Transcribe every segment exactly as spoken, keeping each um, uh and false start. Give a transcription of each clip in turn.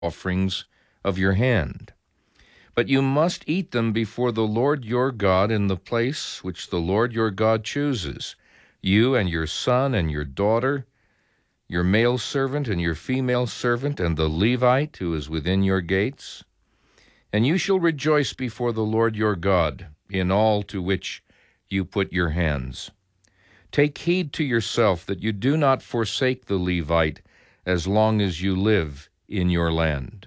offerings of your hand. But you must eat them before the Lord your God in the place which the Lord your God chooses, you and your son and your daughter, your male servant and your female servant, and the Levite who is within your gates. And you shall rejoice before the Lord your God in all to which you put your hands. Take heed to yourself that you do not forsake the Levite as long as you live in your land.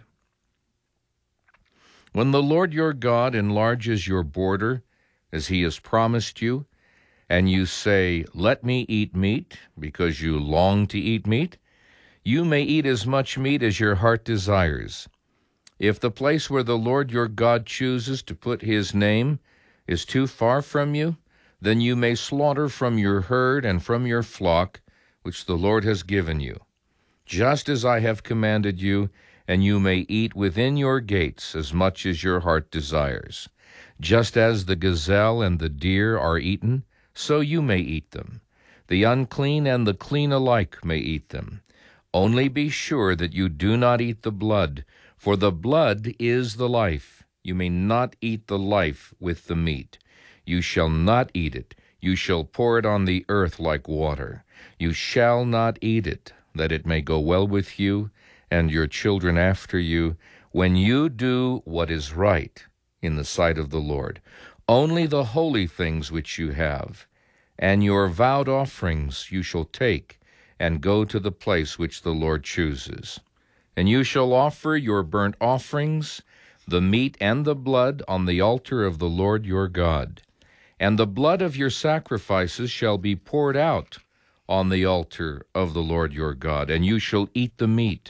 When the Lord your God enlarges your border, as he has promised you, and you say, "Let me eat meat," because you long to eat meat, you may eat as much meat as your heart desires. If the place where the Lord your God chooses to put his name is too far from you, then you may slaughter from your herd and from your flock, which the Lord has given you, just as I have commanded you, and you may eat within your gates as much as your heart desires. Just as the gazelle and the deer are eaten, so you may eat them. The unclean and the clean alike may eat them. Only be sure that you do not eat the blood, for the blood is the life. You may not eat the life with the meat. You shall not eat it. You shall pour it on the earth like water. You shall not eat it, that it may go well with you and your children after you, when you do what is right in the sight of the Lord. Only the holy things which you have, and your vowed offerings you shall take, and go to the place which the Lord chooses. And you shall offer your burnt offerings, the meat and the blood, on the altar of the Lord your God. And the blood of your sacrifices shall be poured out on the altar of the Lord your God, and you shall eat the meat.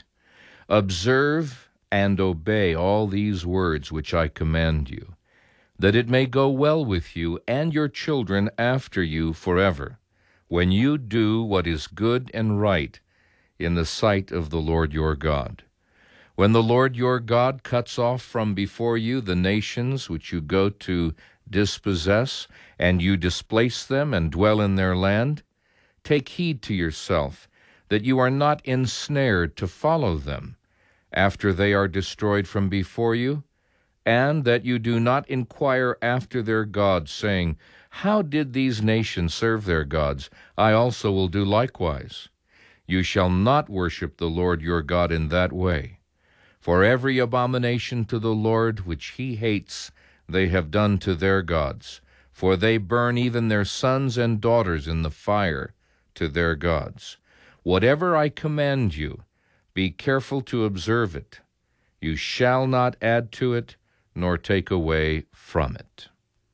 Observe and obey all these words which I command you, that it may go well with you and your children after you forever, when you do what is good and right in the sight of the Lord your God. When the Lord your God cuts off from before you the nations which you go to dispossess, and you displace them and dwell in their land, take heed to yourself that you are not ensnared to follow them after they are destroyed from before you, and that you do not inquire after their gods, saying, "How did these nations serve their gods? I also will do likewise." You shall not worship the Lord your God in that way. For every abomination to the Lord which he hates they have done to their gods, for they burn even their sons and daughters in the fire to their gods. Whatever I command you, be careful to observe it. You shall not add to it, nor take away from it.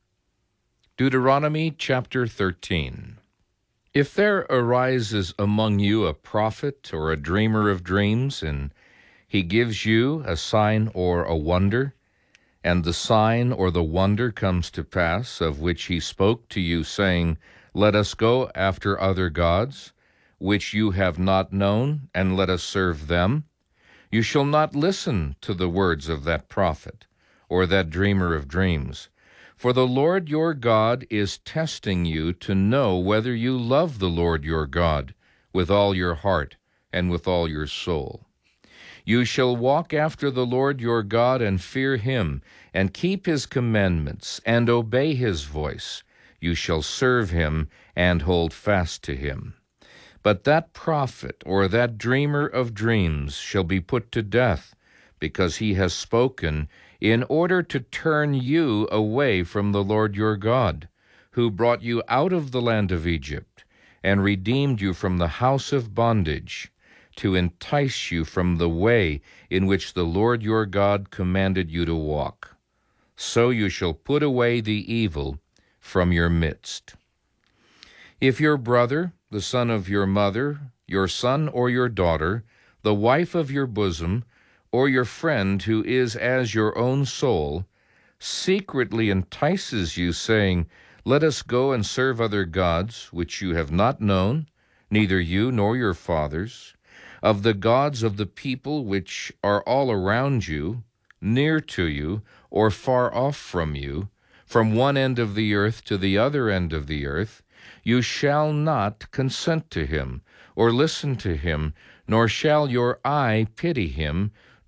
Deuteronomy chapter thirteen. If there arises among you a prophet or a dreamer of dreams, and he gives you a sign or a wonder, and the sign or the wonder comes to pass, of which he spoke to you, saying, "Let us go after other gods, which you have not known, and let us serve them," you shall not listen to the words of that prophet or that dreamer of dreams. For the Lord your God is testing you to know whether you love the Lord your God with all your heart and with all your soul. You shall walk after the Lord your God and fear him, and keep his commandments, and obey his voice. You shall serve him and hold fast to him. But that prophet or that dreamer of dreams shall be put to death, because he has spoken, in order to turn you away from the Lord your God, who brought you out of the land of Egypt, and redeemed you from the house of bondage, to entice you from the way in which the Lord your God commanded you to walk. So you shall put away the evil from your midst. If your brother, the son of your mother, your son or your daughter, the wife of your bosom, or your friend who is as your own soul, secretly entices you, saying, "Let us go and serve other gods, which you have not known, neither you nor your fathers, of the gods of the people which are all around you, near to you, or far off from you, from one end of the earth to the other end of the earth, you shall not consent to him, or listen to him, nor shall your eye pity him,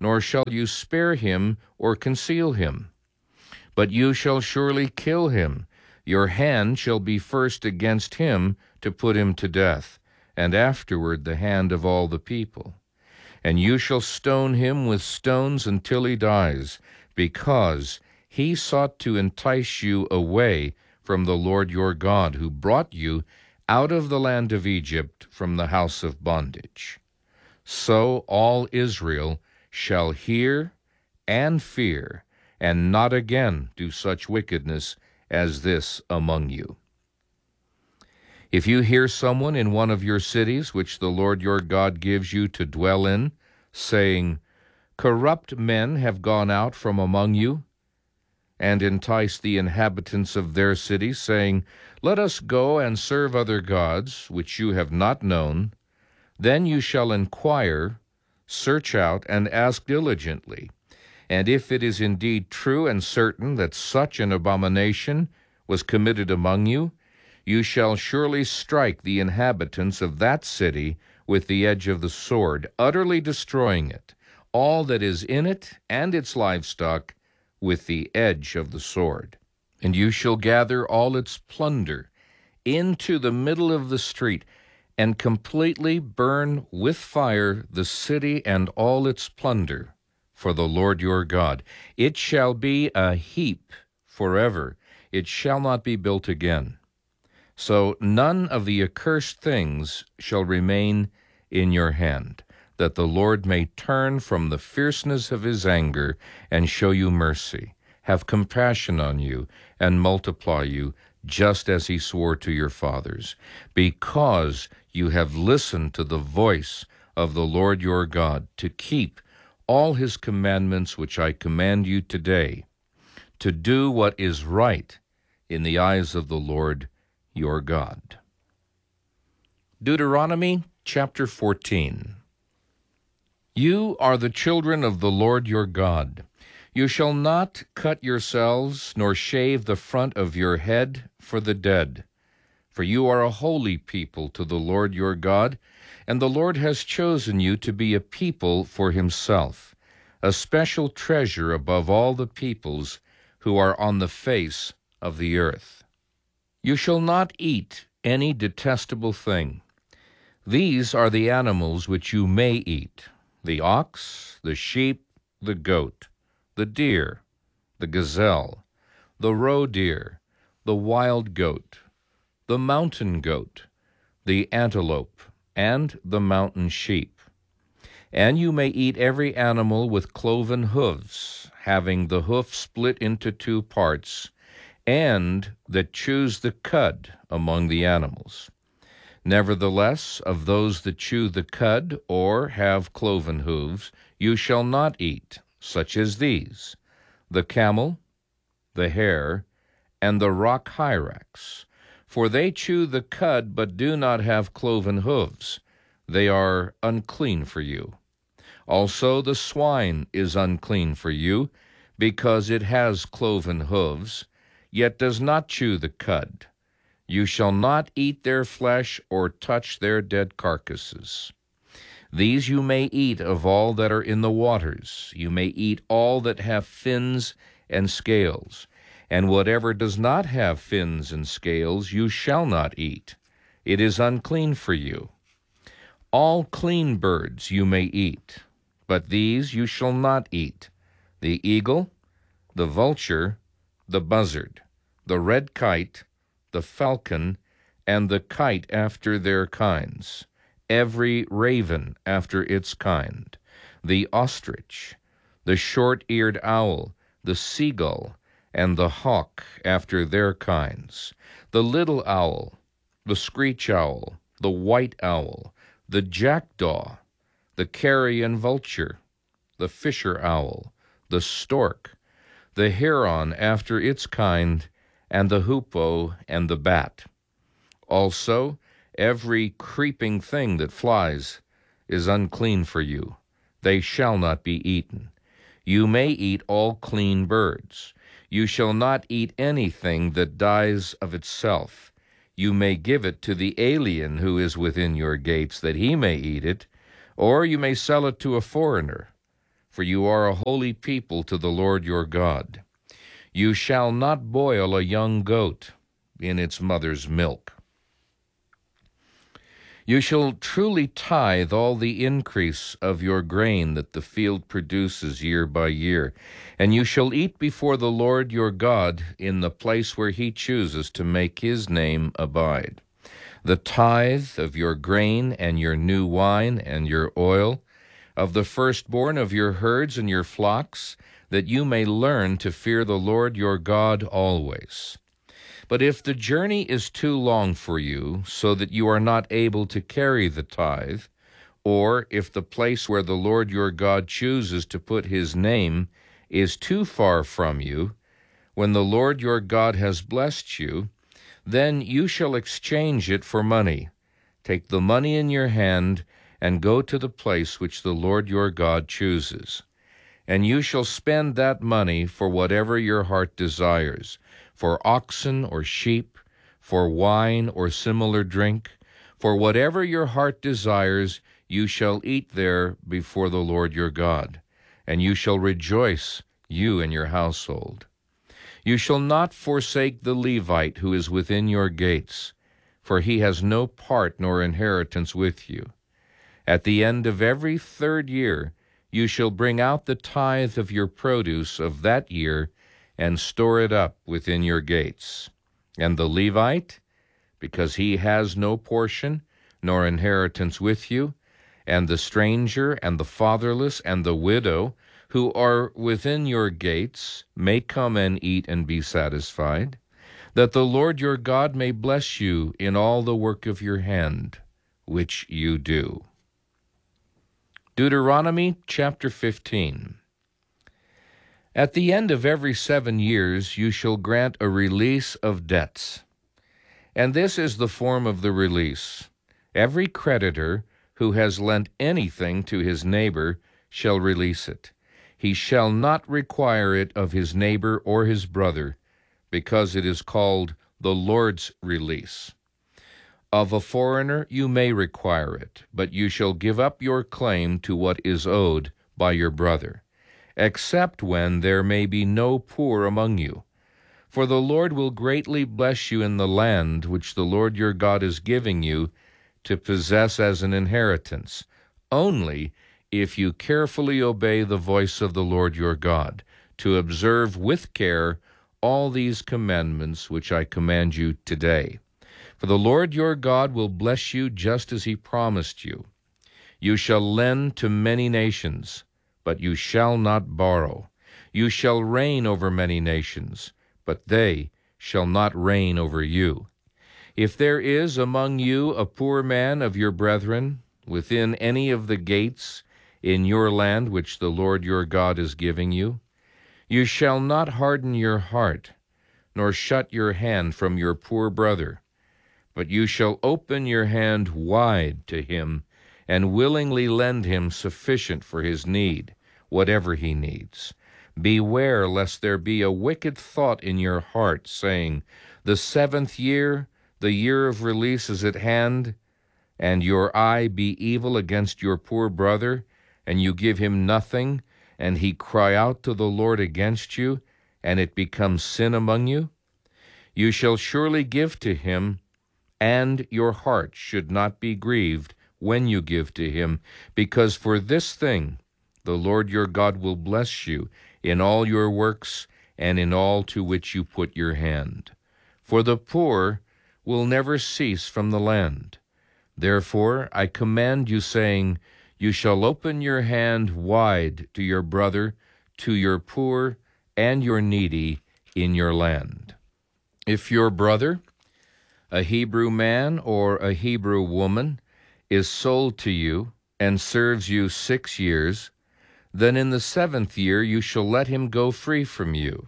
nor shall you spare him or conceal him. But you shall surely kill him. Your hand shall be first against him to put him to death, and afterward the hand of all the people. And you shall stone him with stones until he dies, because he sought to entice you away from the Lord your God, who brought you out of the land of Egypt from the house of bondage. So all Israel shall hear and fear, and not again do such wickedness as this among you. If you hear someone in one of your cities, which the Lord your God gives you to dwell in, saying, Corrupt men have gone out from among you, and entice the inhabitants of their cities, saying, Let us go and serve other gods, which you have not known, then you shall inquire, search out, and ask diligently. And if it is indeed true and certain that such an abomination was committed among you, you shall surely strike the inhabitants of that city with the edge of the sword, utterly destroying it, all that is in it and its livestock, with the edge of the sword. And you shall gather all its plunder into the middle of the street, and completely burn with fire the city and all its plunder, for the Lord your God. It shall be a heap forever. It shall not be built again. So none of the accursed things shall remain in your hand, that the Lord may turn from the fierceness of his anger and show you mercy, have compassion on you, and multiply you, just as he swore to your fathers, because you have listened to the voice of the Lord your God, to keep all his commandments which I command you today, to do what is right in the eyes of the Lord your God. Deuteronomy chapter fourteen. You are the children of the Lord your God. You shall not cut yourselves, nor shave the front of your head for the dead. For you are a holy people to the Lord your God, and the Lord has chosen you to be a people for himself, a special treasure above all the peoples who are on the face of the earth. You shall not eat any detestable thing. These are the animals which you may eat: the ox, the sheep, the goat, the deer, the gazelle, the roe deer, the wild goat, the mountain goat, the antelope, and the mountain sheep. And you may eat every animal with cloven hooves, having the hoof split into two parts, and that chews the cud among the animals. Nevertheless, of those that chew the cud or have cloven hooves, you shall not eat, such as these: the camel, the hare, and the rock hyrax. For they chew the cud, but do not have cloven hooves. They are unclean for you. Also the swine is unclean for you, because it has cloven hooves, yet does not chew the cud. You shall not eat their flesh or touch their dead carcasses. These you may eat of all that are in the waters. You may eat all that have fins and scales, and whatever does not have fins and scales you shall not eat. It is unclean for you. All clean birds you may eat, but these you shall not eat: the eagle, the vulture, the buzzard, the red kite, the falcon, and the kite after their kinds, every raven after its kind, the ostrich, the short-eared owl, the seagull, and the hawk after their kinds, the little owl, the screech owl, the white owl, the jackdaw, the carrion vulture, the fisher owl, the stork, the heron after its kind, and the hoopoe and the bat. Also, every creeping thing that flies is unclean for you. They shall not be eaten. You may eat all clean birds. You shall not eat anything that dies of itself. You may give it to the alien who is within your gates, that he may eat it, or you may sell it to a foreigner. for you are a holy people to the Lord your God. You shall not boil a young goat in its mother's milk. You shall truly tithe all the increase of your grain that the field produces year by year, and you shall eat before the Lord your God in the place where he chooses to make his name abide. The tithe of your grain and your new wine and your oil, of the firstborn of your herds and your flocks, that you may learn to fear the Lord your God always. But if the journey is too long for you, so that you are not able to carry the tithe, or if the place where the Lord your God chooses to put his name is too far from you, when the Lord your God has blessed you, then you shall exchange it for money. Take the money in your hand, and go to the place which the Lord your God chooses. And you shall spend that money for whatever your heart desires, for oxen or sheep, for wine or similar drink, for whatever your heart desires, you shall eat there before the Lord your God, and you shall rejoice, you and your household. You shall not forsake the Levite who is within your gates, for he has no part nor inheritance with you. At the end of every third year, you shall bring out the tithe of your produce of that year and store it up within your gates. And the Levite, because he has no portion nor inheritance with you, and the stranger and the fatherless and the widow who are within your gates may come and eat and be satisfied, that the Lord your God may bless you in all the work of your hand, which you do. Deuteronomy chapter fifteen. At the end of every seven years you shall grant a release of debts. And this is the form of the release. Every creditor who has lent anything to his neighbor shall release it. He shall not require it of his neighbor or his brother, because it is called the Lord's release. Of a foreigner you may require it, but you shall give up your claim to what is owed by your brother, except when there may be no poor among you. For the Lord will greatly bless you in the land which the Lord your God is giving you to possess as an inheritance, only if you carefully obey the voice of the Lord your God, to observe with care all these commandments which I command you today. For the Lord your God will bless you just as he promised you. You shall lend to many nations, but you shall not borrow. You shall reign over many nations, but they shall not reign over you. If there is among you a poor man of your brethren within any of the gates in your land which the Lord your God is giving you, you shall not harden your heart, nor shut your hand from your poor brother, but you shall open your hand wide to him, and willingly lend him sufficient for his need, whatever he needs. Beware lest there be a wicked thought in your heart, saying, the seventh year, the year of release is at hand, and your eye be evil against your poor brother, and you give him nothing, and he cry out to the Lord against you, and it becomes sin among you? You shall surely give to him, and your heart should not be grieved when you give to him, because for this thing the Lord your God will bless you in all your works and in all to which you put your hand. For the poor will never cease from the land. Therefore I command you, saying, you shall open your hand wide to your brother, to your poor and your needy in your land. If your brother, a Hebrew man or a Hebrew woman, is sold to you and serves you six years, then in the seventh year you shall let him go free from you.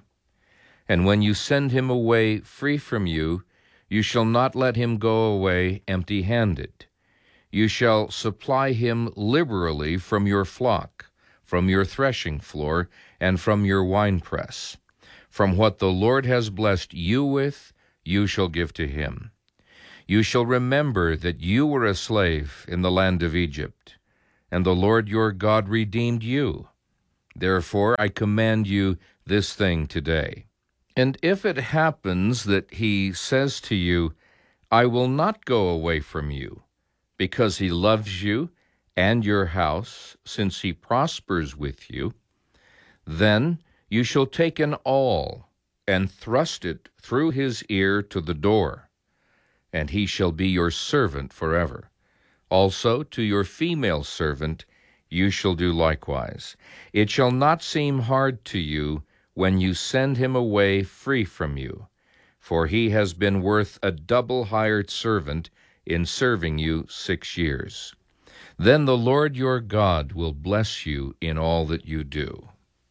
And when you send him away free from you, you shall not let him go away empty-handed. You shall supply him liberally from your flock, from your threshing floor, and from your winepress. From what the Lord has blessed you with, you shall give to him. You shall remember that you were a slave in the land of Egypt, and the Lord your God redeemed you. Therefore I command you this thing today. And if it happens that he says to you, I will not go away from you, because he loves you and your house, since he prospers with you, then you shall take an awl and thrust it through his ear to the door, and he shall be your servant forever. Also to your female servant you shall do likewise. It shall not seem hard to you when you send him away free from you, for he has been worth a double hired servant in serving you six years. Then the Lord your God will bless you in all that you do.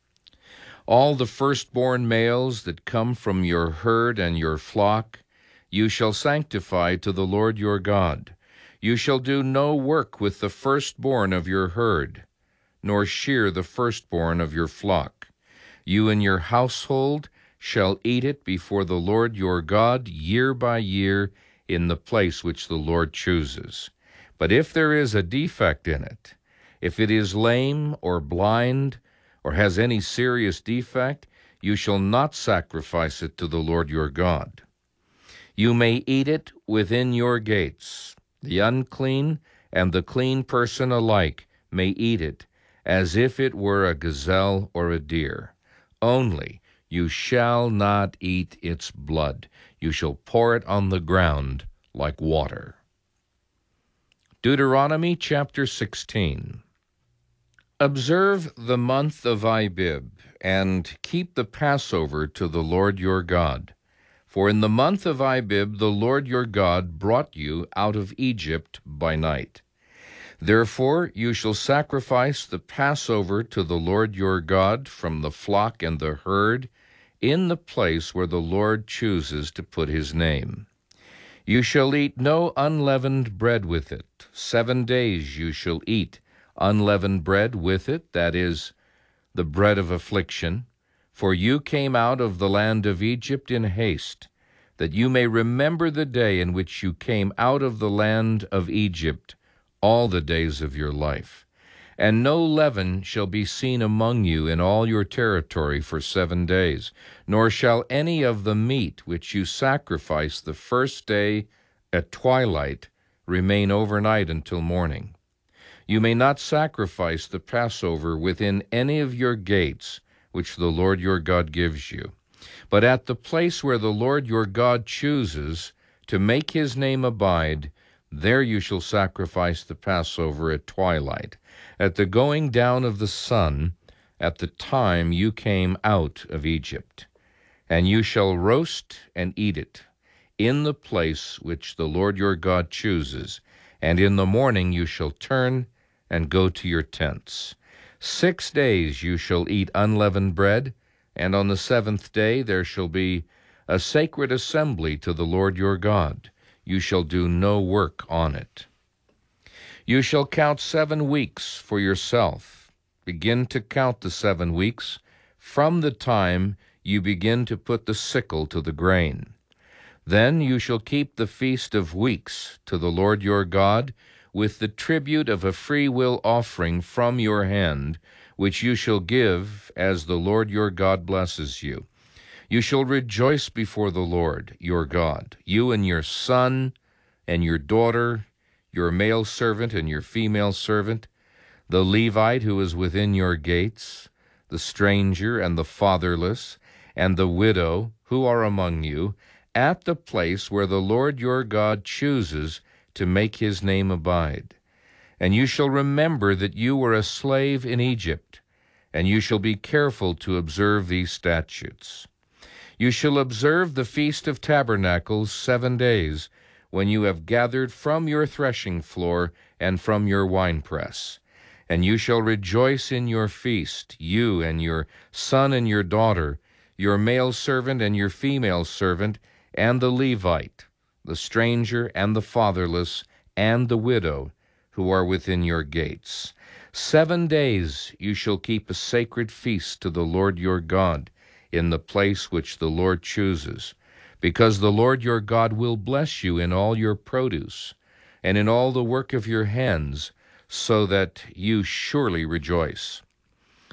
All the firstborn males that come from your herd and your flock you shall sanctify to the Lord your God. You shall do no work with the firstborn of your herd, nor shear the firstborn of your flock. You and your household shall eat it before the Lord your God year by year in the place which the Lord chooses. But if there is a defect in it, if it is lame or blind or has any serious defect, you shall not sacrifice it to the Lord your God. You may eat it within your gates. The unclean and the clean person alike may eat it, as if it were a gazelle or a deer. Only you shall not eat its blood. You shall pour it on the ground like water. Deuteronomy chapter sixteen. Observe the month of Abib, and keep the Passover to the Lord your God. For in the month of Abib the Lord your God brought you out of Egypt by night. Therefore you shall sacrifice the Passover to the Lord your God from the flock and the herd in the place where the Lord chooses to put his name. You shall eat no unleavened bread with it. Seven days you shall eat unleavened bread with it, that is, the bread of affliction. For you came out of the land of Egypt in haste, that you may remember the day in which you came out of the land of Egypt all the days of your life. And no leaven shall be seen among you in all your territory for seven days, nor shall any of the meat which you sacrifice the first day at twilight remain overnight until morning. You may not sacrifice the Passover within any of your gates, which the Lord your God gives you, but at the place where the Lord your God chooses to make his name abide, there you shall sacrifice the Passover at twilight, at the going down of the sun, at the time you came out of Egypt. And you shall roast and eat it in the place which the Lord your God chooses, and in the morning you shall turn and go to your tents. Six days you shall eat unleavened bread, and on the seventh day there shall be a sacred assembly to the Lord your God. You shall do no work on it. You shall count seven weeks for yourself. Begin to count the seven weeks from the time you begin to put the sickle to the grain. Then you shall keep the feast of weeks to the Lord your God, with the tribute of a freewill offering from your hand, which you shall give as the Lord your God blesses you. You shall rejoice before the Lord your God, you and your son and your daughter, your male servant and your female servant, the Levite who is within your gates, the stranger and the fatherless, and the widow who are among you, at the place where the Lord your God chooses to make his name abide. And you shall remember that you were a slave in Egypt, and you shall be careful to observe these statutes. You shall observe the Feast of Tabernacles seven days, when you have gathered from your threshing floor and from your winepress. And you shall rejoice in your feast, you and your son and your daughter, your male servant and your female servant, and the Levite, the stranger and the fatherless, and the widow, who are within your gates. Seven days you shall keep a sacred feast to the Lord your God in the place which the Lord chooses, because the Lord your God will bless you in all your produce and in all the work of your hands, so that you surely rejoice.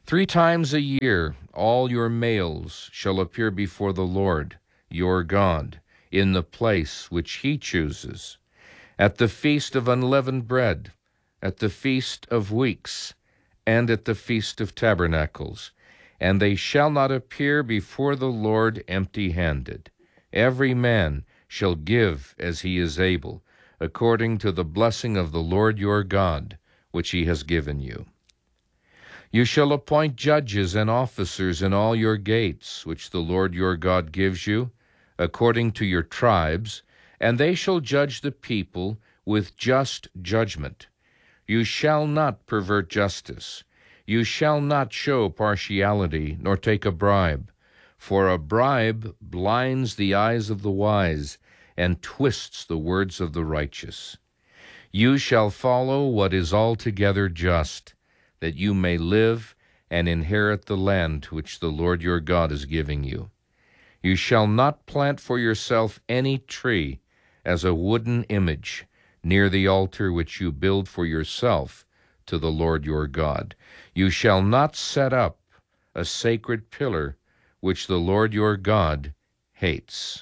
Three times a year all your males shall appear before the Lord your God in the place which he chooses, at the feast of unleavened bread, at the feast of weeks, and at the feast of tabernacles. And they shall not appear before the Lord empty-handed. Every man shall give as he is able, according to the blessing of the Lord your God, which he has given you. You shall appoint judges and officers in all your gates, which the Lord your God gives you, according to your tribes, and they shall judge the people with just judgment. You shall not pervert justice. You shall not show partiality, nor take a bribe, for a bribe blinds the eyes of the wise and twists the words of the righteous. You shall follow what is altogether just, that you may live and inherit the land which the Lord your God is giving you. You shall not plant for yourself any tree as a wooden image near the altar which you build for yourself to the Lord your God. You shall not set up a sacred pillar which the Lord your God hates.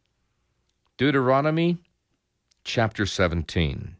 Deuteronomy chapter seventeen.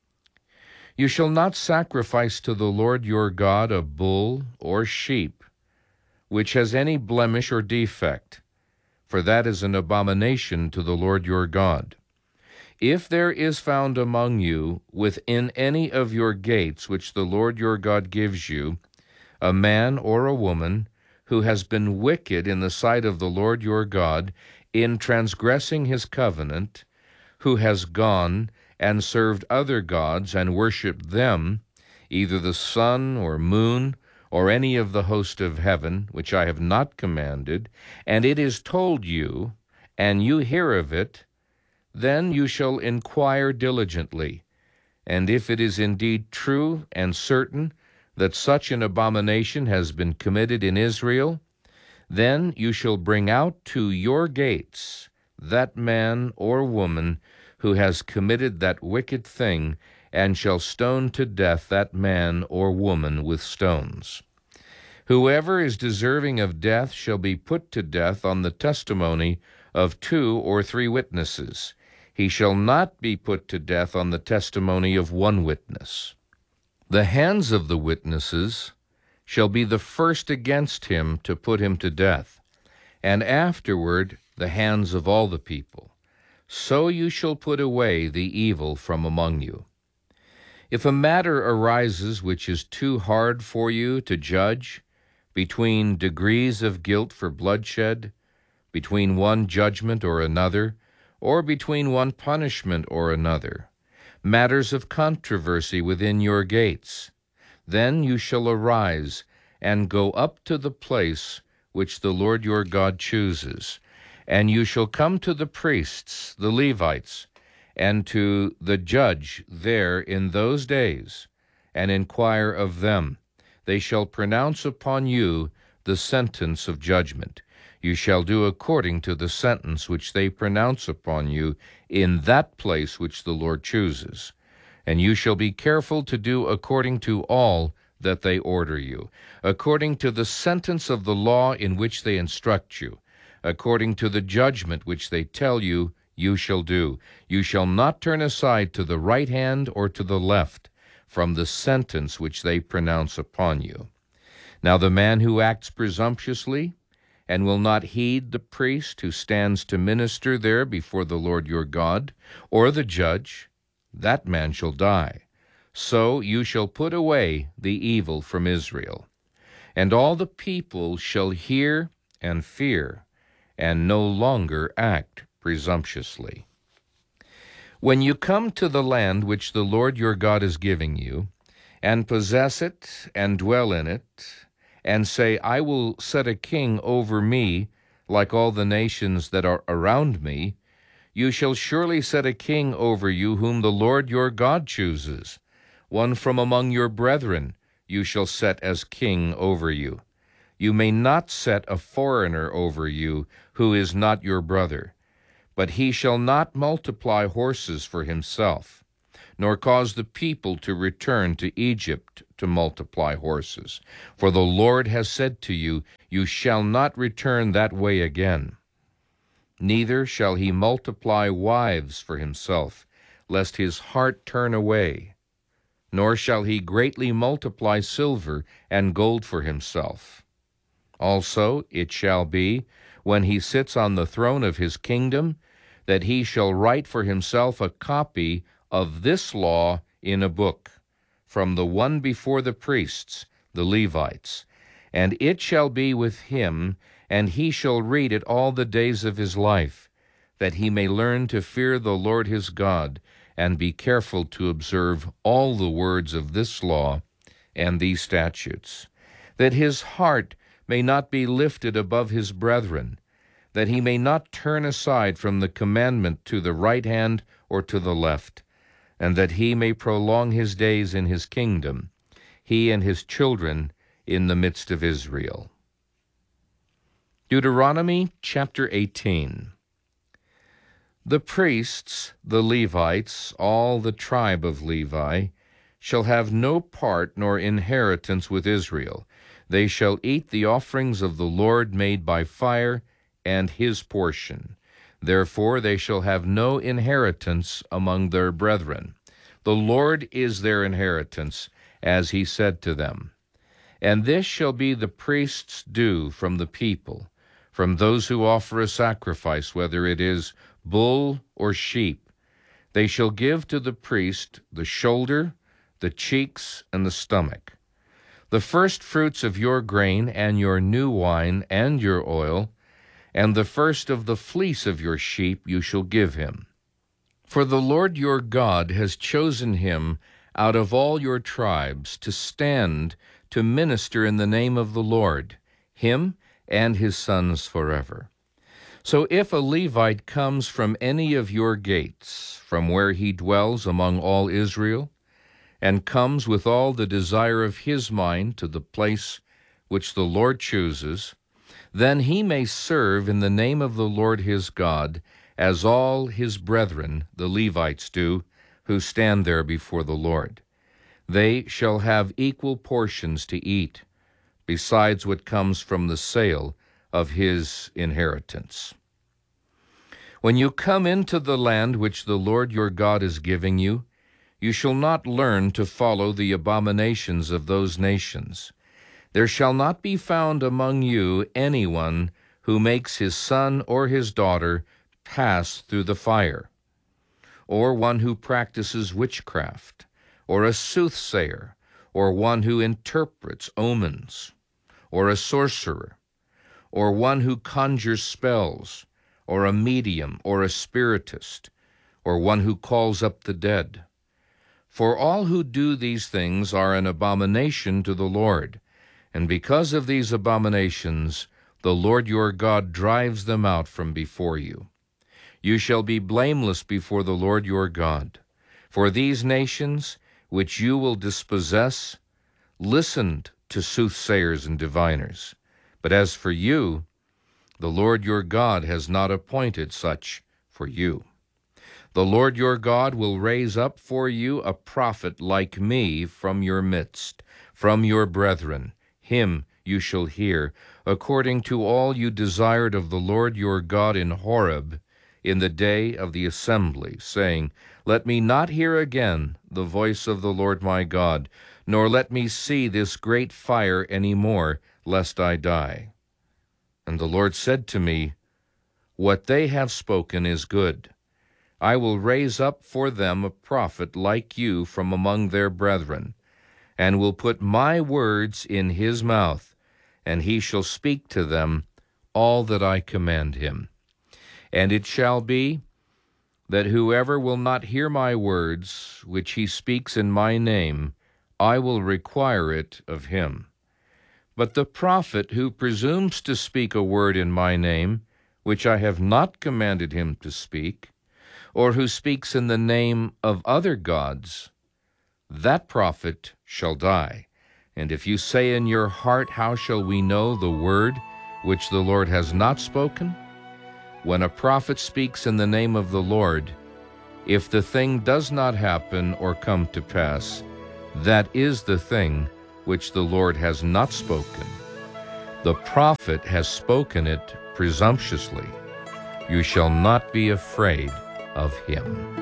You shall not sacrifice to the Lord your God a bull or sheep, which has any blemish or defect, for that is an abomination to the Lord your God. If there is found among you, within any of your gates which the Lord your God gives you, a man or a woman who has been wicked in the sight of the Lord your God in transgressing his covenant, who has gone and served other gods and worshipped them, either the sun or moon or any of the host of heaven, which I have not commanded, and it is told you, and you hear of it, then you shall inquire diligently, and if it is indeed true and certain that such an abomination has been committed in Israel, then you shall bring out to your gates that man or woman who has committed that wicked thing, and shall stone to death that man or woman with stones. Whoever is deserving of death shall be put to death on the testimony of two or three witnesses. He shall not be put to death on the testimony of one witness. The hands of the witnesses shall be the first against him to put him to death, and afterward the hands of all the people. So you shall put away the evil from among you. If a matter arises which is too hard for you to judge, between degrees of guilt for bloodshed, between one judgment or another, or between one punishment or another, matters of controversy within your gates, then you shall arise and go up to the place which the Lord your God chooses, and you shall come to the priests, the Levites, and to the judge there in those days, and inquire of them. They shall pronounce upon you the sentence of judgment. You shall do according to the sentence which they pronounce upon you in that place which the Lord chooses. And you shall be careful to do according to all that they order you, according to the sentence of the law in which they instruct you, according to the judgment which they tell you, you shall do. You shall not turn aside to the right hand or to the left from the sentence which they pronounce upon you. Now the man who acts presumptuously and will not heed the priest who stands to minister there before the Lord your God, or the judge, that man shall die. So you shall put away the evil from Israel. And all the people shall hear and fear, and no longer act presumptuously. When you come to the land which the Lord your God is giving you, and possess it, and dwell in it, and say, I will set a king over me, like all the nations that are around me, you shall surely set a king over you whom the Lord your God chooses. One from among your brethren you shall set as king over you. You may not set a foreigner over you who is not your brother, but he shall not multiply horses for himself, nor cause the people to return to Egypt to multiply horses. For the Lord has said to you, you shall not return that way again. Neither shall he multiply wives for himself, lest his heart turn away. Nor shall he greatly multiply silver and gold for himself. Also it shall be, when he sits on the throne of his kingdom, that he shall write for himself a copy of this law in a book, from the one before the priests, the Levites. And it shall be with him, and he shall read it all the days of his life, that he may learn to fear the Lord his God, and be careful to observe all the words of this law and these statutes, that his heart may not be lifted above his brethren, that he may not turn aside from the commandment to the right hand or to the left, and that he may prolong his days in his kingdom, he and his children in the midst of Israel. Deuteronomy chapter eighteen. The priests, the Levites, all the tribe of Levi, shall have no part nor inheritance with Israel. They shall eat the offerings of the Lord made by fire, and his portion. Therefore they shall have no inheritance among their brethren. The Lord is their inheritance, as he said to them. And this shall be the priest's due from the people, from those who offer a sacrifice, whether it is bull or sheep. They shall give to the priest the shoulder, the cheeks, and the stomach. The first fruits of your grain, and your new wine, and your oil, and the first of the fleece of your sheep you shall give him. For the Lord your God has chosen him out of all your tribes to stand to minister in the name of the Lord, him and his sons forever. So if a Levite comes from any of your gates, from where he dwells among all Israel, and comes with all the desire of his mind to the place which the Lord chooses, then he may serve in the name of the Lord his God, as all his brethren, the Levites, do, who stand there before the Lord. They shall have equal portions to eat, besides what comes from the sale of his inheritance. When you come into the land which the Lord your God is giving you, you shall not learn to follow the abominations of those nations. There shall not be found among you anyone who makes his son or his daughter pass through the fire, or one who practices witchcraft, or a soothsayer, or one who interprets omens, or a sorcerer, or one who conjures spells, or a medium, or a spiritist, or one who calls up the dead. For all who do these things are an abomination to the Lord, and because of these abominations the Lord your God drives them out from before you. You shall be blameless before the Lord your God. For these nations, which you will dispossess, listened to soothsayers and diviners. But as for you, the Lord your God has not appointed such for you. The Lord your God will raise up for you a prophet like me from your midst, from your brethren. Him you shall hear, according to all you desired of the Lord your God in Horeb, in the day of the assembly, saying, Let me not hear again the voice of the Lord my God, nor let me see this great fire any more, lest I die. And the Lord said to me, What they have spoken is good. I will raise up for them a prophet like you from among their brethren, and will put my words in his mouth, and he shall speak to them all that I command him. And it shall be, that whoever will not hear my words, which he speaks in my name, I will require it of him. But the prophet who presumes to speak a word in my name, which I have not commanded him to speak, or who speaks in the name of other gods, that prophet shall die. And if you say in your heart, How shall we know the word which the Lord has not spoken? When a prophet speaks in the name of the Lord, If the thing does not happen or come to pass, that is the thing which the Lord has not spoken. The prophet has spoken it presumptuously. You shall not be afraid of him.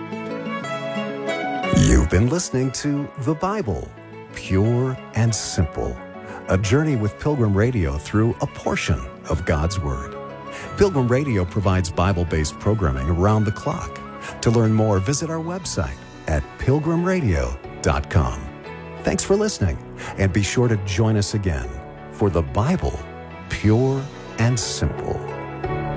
You've been listening to The Bible, Pure and Simple, a journey with Pilgrim Radio through a portion of God's Word. Pilgrim Radio provides Bible-based programming around the clock. To learn more, visit our website at pilgrim radio dot com. Thanks for listening, and be sure to join us again for The Bible, Pure and Simple.